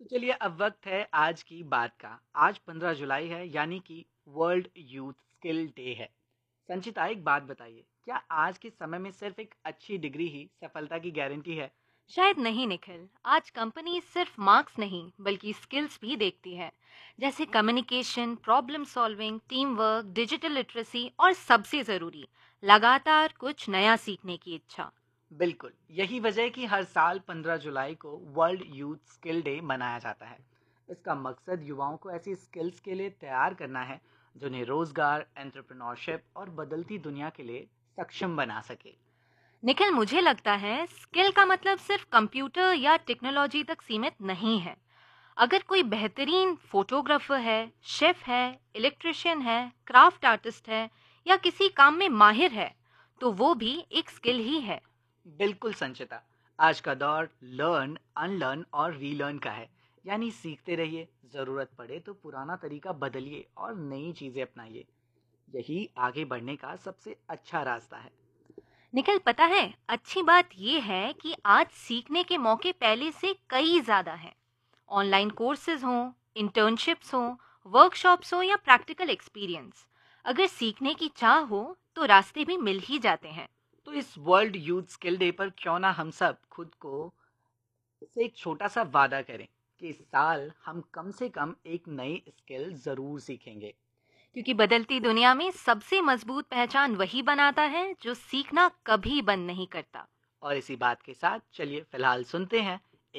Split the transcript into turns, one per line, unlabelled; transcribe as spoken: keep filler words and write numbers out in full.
चलिए अब वक्त है आज की बात का। आज पंद्रह जुलाई है यानी कि वर्ल्ड यूथ स्किल डे है। संचिता एक बात बताइए, क्या आज के समय में सिर्फ एक अच्छी डिग्री ही सफलता की गारंटी है?
शायद नहीं निखिल। आज कंपनी सिर्फ मार्क्स नहीं बल्कि स्किल्स भी देखती है, जैसे communication, problem solving, team work, digital literacy और सबसे ज़रूरी, लगातार कुछ नया सीखने की इच्छा।
बिल्कुल, यही वजह है कि हर साल पंद्रह जुलाई को वर्ल्ड यूथ स्किल डे मनाया जाता है। इसका मकसद युवाओं को ऐसी स्किल्स के लिए तैयार करना है जिन्हें रोजगार, एंटरप्रेन्योरशिप और बदलती दुनिया के लिए सक्षम बना सके।
निखिल, मुझे लगता है स्किल का मतलब सिर्फ कंप्यूटर या टेक्नोलॉजी तक सीमित नहीं है। अगर कोई बेहतरीन फोटोग्राफर है, शेफ है, इलेक्ट्रिशियन है, क्राफ्ट आर्टिस्ट है या किसी काम में माहिर है, तो वो भी एक स्किल ही है।
बिल्कुल संचिता, आज का दौर लर्न, अनलर्न और रीलर्न का है। यानी सीखते रहिए, ज़रूरत पड़े तो पुराना तरीका बदलिए और नई चीज़ें अपनाइए। यही आगे बढ़ने का सबसे अच्छा रास्ता है।
निखिल, पता है, अच्छी बात ये है कि आज सीखने के मौके पहले से कई ज्यादा हैं। ऑनलाइन कोर्सेज हों, इंटर्नशिप्स हों, वर्कशॉप्स हों या प्रैक्टिकल एक्सपीरियंस, अगर सीखने की चाह हो तो रास्ते भी मिल ही जाते हैं।
तो इस वर्ल्ड यूथ स्किल डे पर क्यों ना हम सब खुद को से एक छोटा सा वादा करें कि इस साल हम कम से कम एक नई स्किल ज़रूर सीखेंगे।
क्योंकि बदलती दुनिया में सबसे मजबूत पहचान वही बनाता है जो सीखना कभी बंद नहीं करता।
और इसी बात के साथ चलिए फिलहाल सुनते हैं